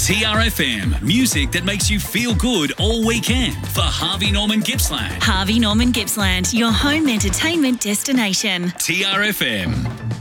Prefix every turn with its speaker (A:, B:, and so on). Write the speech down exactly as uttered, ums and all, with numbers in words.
A: T R F M, music that makes you feel good all weekend for Harvey Norman Gippsland.
B: Harvey Norman Gippsland, your home entertainment destination.
A: T R F M.